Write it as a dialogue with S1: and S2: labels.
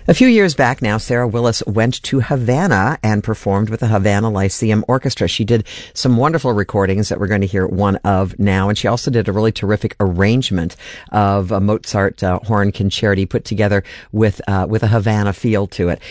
S1: A few years back now, Sarah Willis went to Havana and performed with the Havana Lyceum Orchestra. She did some wonderful recordings that we're going to hear one of now, and she also did a really terrific arrangement of a Mozart horn concerti put together with a Havana feel to it.